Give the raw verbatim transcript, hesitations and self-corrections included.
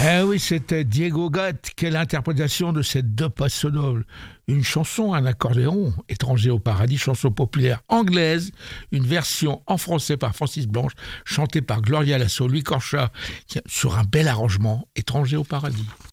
Eh oui, c'était Diego Gatt. Quelle interprétation de ces deux passodobles. Une chanson, un accordéon, Étranger au paradis, chanson populaire anglaise, une version en français par Francis Blanche, chantée par Gloria Lasso, Louis Corchat, sur un bel arrangement, Étranger au paradis.